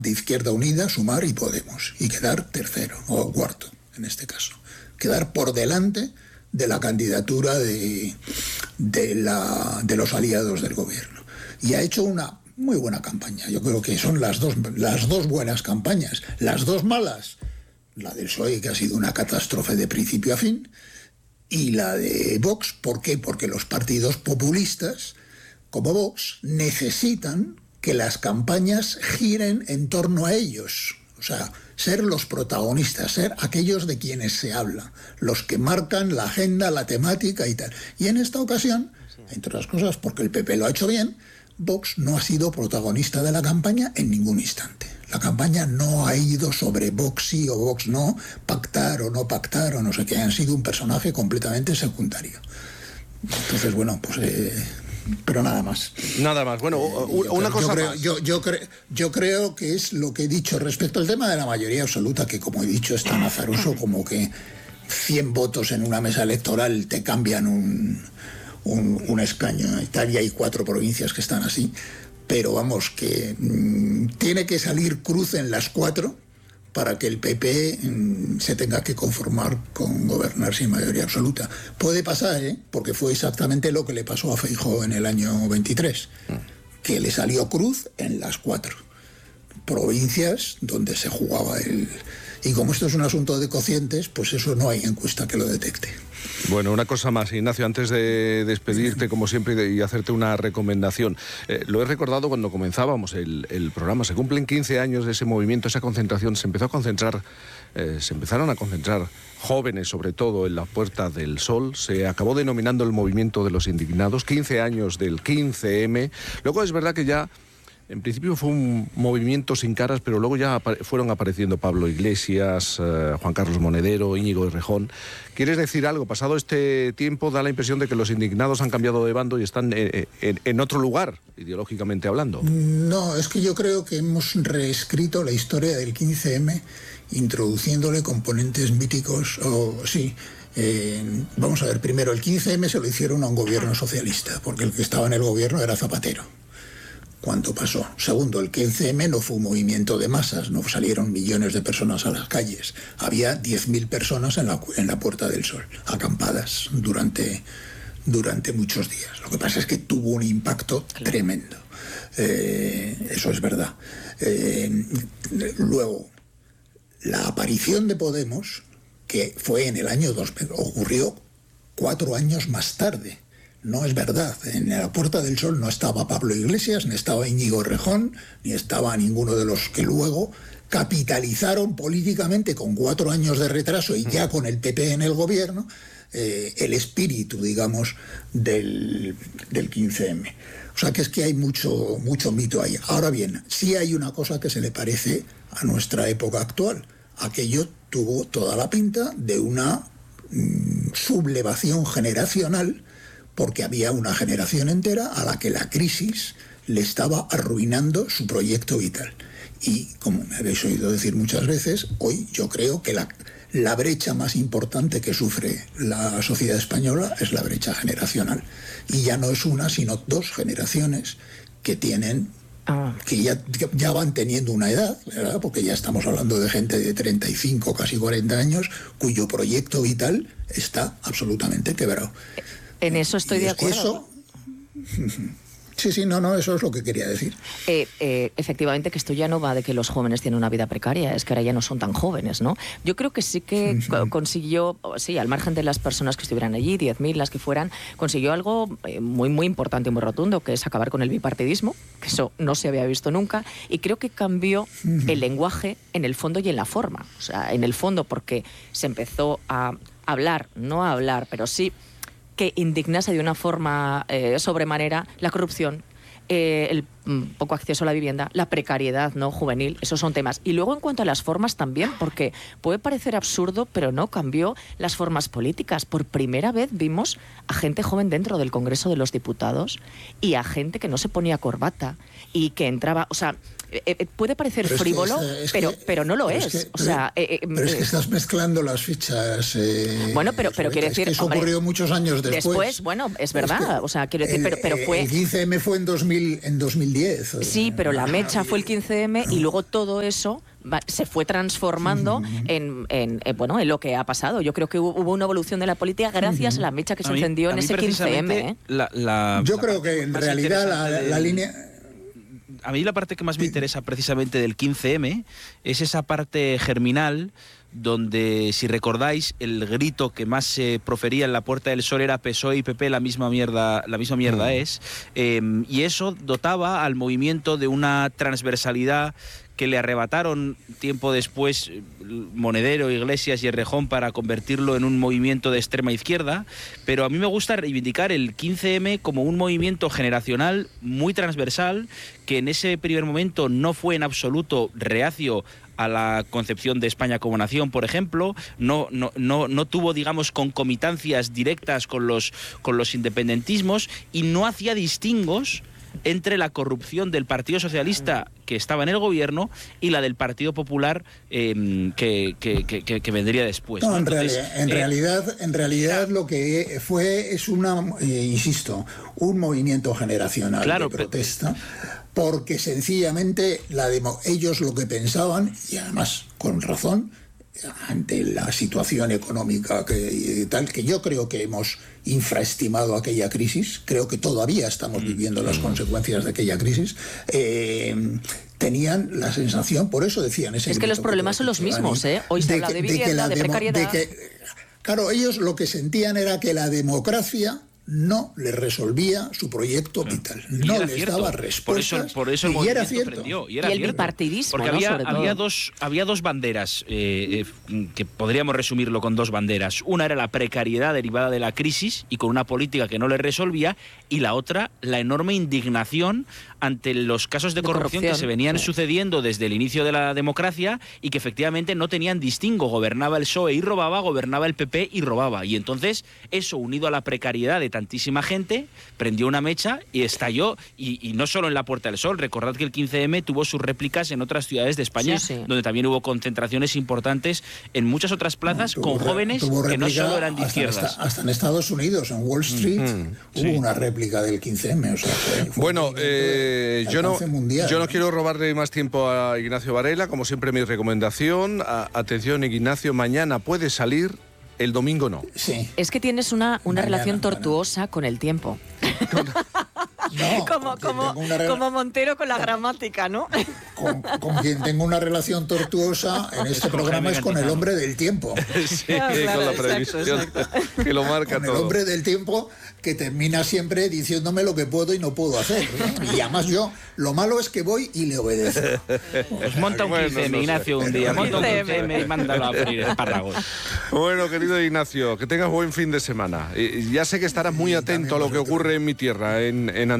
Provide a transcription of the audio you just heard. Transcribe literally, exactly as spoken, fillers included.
de Izquierda Unida, Sumar y Podemos, y quedar tercero, o cuarto, en este caso. Quedar por delante de la candidatura de, de, la, de los aliados del gobierno. Y ha hecho una muy buena campaña. Yo creo que son las dos, las dos buenas campañas. Las dos malas, la del P S O E, que ha sido una catástrofe de principio a fin, y la de Vox. ¿Por qué? Porque los partidos populistas, como Vox, necesitan que las campañas giren en torno a ellos. O sea, ser los protagonistas, ser aquellos de quienes se habla, los que marcan la agenda, la temática y tal. Y en esta ocasión, entre otras cosas, porque el P P lo ha hecho bien, Vox no ha sido protagonista de la campaña en ningún instante. La campaña no ha ido sobre Vox sí o Vox no, pactar o no pactar o no sé qué. Han sido un personaje completamente secundario. Entonces, bueno, pues... Eh, pero nada más. Nada más. Bueno, eh, una yo, cosa yo creo, más. Yo, yo, cre, yo creo que es lo que he dicho respecto al tema de la mayoría absoluta, que como he dicho es tan azaroso como que cien votos en una mesa electoral te cambian un, un, un escaño. En Italia hay cuatro provincias que están así, pero vamos, que mmm, tiene que salir cruz en las cuatro para que el P P mmm, se tenga que conformar con gobernar sin mayoría absoluta. Puede pasar, ¿eh? Porque fue exactamente lo que le pasó a Feijóo en el año veintitrés, que le salió cruz en las cuatro provincias donde se jugaba el... Y como esto es un asunto de cocientes, pues eso no hay encuesta que lo detecte. Bueno, una cosa más, Ignacio, antes de despedirte, como siempre, y, de, y hacerte una recomendación. Eh, lo he recordado cuando comenzábamos el, el programa. Se cumplen quince años de ese movimiento, esa concentración. Se empezó a concentrar, eh, se empezaron a concentrar jóvenes, sobre todo, en la Puerta del Sol. Se acabó denominando el movimiento de los indignados. quince años del quince eme. Luego es verdad que ya... En principio fue un movimiento sin caras, pero luego ya apa- fueron apareciendo Pablo Iglesias, eh, Juan Carlos Monedero, Íñigo Errejón. ¿Quieres decir algo? Pasado este tiempo da la impresión de que los indignados han cambiado de bando y están eh, en, en otro lugar, ideológicamente hablando. No, es que yo creo que hemos reescrito la historia del quince eme introduciéndole componentes míticos, o sí... Eh, vamos a ver, primero, el quince eme se lo hicieron a un gobierno socialista, porque el que estaba en el gobierno era Zapatero cuando pasó. Segundo, el quince eme no fue un movimiento de masas, no salieron millones de personas a las calles. Había diez mil personas en la, en la Puerta del Sol, acampadas durante, durante muchos días. Lo que pasa es que tuvo un impacto tremendo. Eh, eso es verdad. Eh, luego, la aparición de Podemos, que fue en el año dos mil, ocurrió cuatro años más tarde. No es verdad. En la Puerta del Sol no estaba Pablo Iglesias, ni estaba Íñigo Errejón, ni estaba ninguno de los que luego capitalizaron políticamente con cuatro años de retraso y ya con el P P en el gobierno eh, el espíritu, digamos, del, del quince eme. O sea que es que hay mucho, mucho mito ahí. Ahora bien, sí hay una cosa que se le parece a nuestra época actual. Aquello tuvo toda la pinta de una mmm, sublevación generacional, porque había una generación entera a la que la crisis le estaba arruinando su proyecto vital. Y, como me habéis oído decir muchas veces, hoy yo creo que la, la brecha más importante que sufre la sociedad española es la brecha generacional. Y ya no es una, sino dos generaciones que tienen... Ah. que ya, ya van teniendo una edad, ¿verdad? Porque ya estamos hablando de gente de treinta y cinco, casi cuarenta años, cuyo proyecto vital está absolutamente quebrado. En eso estoy de acuerdo. Eso... Sí, sí, no, no, eso es lo que quería decir. Eh, eh, efectivamente, que esto ya no va de que los jóvenes tienen una vida precaria, es que ahora ya no son tan jóvenes, ¿no? Yo creo que sí que uh-huh. consiguió, sí, al margen de las personas que estuvieran allí, diez mil, las que fueran, consiguió algo eh, muy, muy importante y muy rotundo, que es acabar con el bipartidismo, que eso no se había visto nunca, y creo que cambió uh-huh. el lenguaje en el fondo y en la forma. O sea, en el fondo porque se empezó a hablar, no a hablar, pero sí... que indignase de una forma eh, sobremanera la corrupción, eh, el mm, poco acceso a la vivienda, la precariedad no juvenil, esos son temas. Y luego en cuanto a las formas también, porque puede parecer absurdo, pero no, cambió las formas políticas. Por primera vez vimos a gente joven dentro del Congreso de los Diputados y a gente que no se ponía corbata y que entraba, o sea, eh, puede parecer pero frívolo, es que, es pero, que, pero no lo pero es. es que, o sea, pero, eh, pero es que eh, estás mezclando las fichas. Eh, bueno, pero, pero quiero decir... Es que eso hombre, ocurrió muchos años después. Después, bueno, es verdad. Es que o sea, quiero decir, el, pero, pero fue... El quince eme fue en, dos mil, en dos mil diez. Sí, pero la mecha fue el quince eme y luego todo eso se fue transformando uh-huh. en, en, en, bueno, en lo que ha pasado. Yo creo que hubo una evolución de la política gracias uh-huh. a la mecha que se mí, encendió en ese quince eme. ¿eh? La, la, Yo la creo que en realidad la, del... la línea... A mí la parte que más me interesa precisamente del quince eme es esa parte germinal donde, si recordáis, el grito que más se profería en la Puerta del Sol era P S O E y P P, la misma mierda, la misma mierda mm. es, eh, y eso dotaba al movimiento de una transversalidad que le arrebataron tiempo después Monedero, Iglesias y Errejón para convertirlo en un movimiento de extrema izquierda, pero a mí me gusta reivindicar el quince eme como un movimiento generacional muy transversal, que en ese primer momento no fue en absoluto reacio a la concepción de España como nación, por ejemplo, no, no, no, no tuvo, digamos, concomitancias directas con los, con los independentismos y no hacía distingos entre la corrupción del Partido Socialista que estaba en el gobierno y la del Partido Popular eh, que, que, que, que vendría después. No, en, Entonces, reali en eh, realidad, en realidad lo que fue es una, eh, insisto, un movimiento generacional claro, de protesta, porque sencillamente la demo ellos lo que pensaban, y además con razón, ante la situación económica que tal, que yo creo que hemos infraestimado aquella crisis, creo que todavía estamos viviendo las consecuencias de aquella crisis, eh, tenían la sensación, por eso decían ese... Es que los problemas son los mismos, ¿eh? Hoy se habla de vivienda, de precariedad... Claro, ellos lo que sentían era que la democracia no les resolvía su proyecto vital, no les cierto. daba respuestas. Por eso, por eso el y era movimiento cierto. prendió, y, era y el cierto. bipartidismo, porque ¿no? había, Sobre había, todo. dos, había dos banderas, eh, eh, que podríamos resumirlo con dos banderas. Una era la precariedad derivada de la crisis y con una política que no le resolvía, y la otra, la enorme indignación ante los casos de, de corrupción, corrupción que se venían sí. sucediendo desde el inicio de la democracia y que efectivamente no tenían distingo. Gobernaba el P S O E y robaba, gobernaba el P P y robaba. Y entonces eso, unido a la precariedad de tantísima gente, prendió una mecha y estalló, y, y no solo en la Puerta del Sol. Recordad que el quince eme tuvo sus réplicas en otras ciudades de España, sí, sí. donde también hubo concentraciones importantes en muchas otras plazas no, con jóvenes que no solo eran de hasta izquierdas. En, hasta en Estados Unidos, en Wall Street, mm-hmm. hubo sí. una réplica del quince eme. O sea, fue, fue bueno, eh, yo, no, mundial, yo no, ¿no quiero robarle más tiempo a Ignacio Varela. Como siempre, mi recomendación, a, atención Ignacio, mañana puede salir, el domingo no. Sí. Es que tienes una, una mañana, relación tortuosa mañana. con el tiempo. No, como, como, re... como Montero con la gramática, ¿no? Con, con quien tengo una relación tortuosa en este es programa es con el hombre del tiempo. Sí, claro, claro, con la previsión exacto, exacto. que lo marca con todo. El hombre del tiempo que termina siempre diciéndome lo que puedo y no puedo hacer, ¿no? Y además yo, lo malo es que voy y le obedezco. Pues monta un quince eme, Ignacio, un día. Monta un quince eme y mándalo a freír espárragos. Bueno, querido Ignacio, que tengas buen fin de semana. Y ya sé que estarás muy atento a lo que ocurre en mi tierra, en, en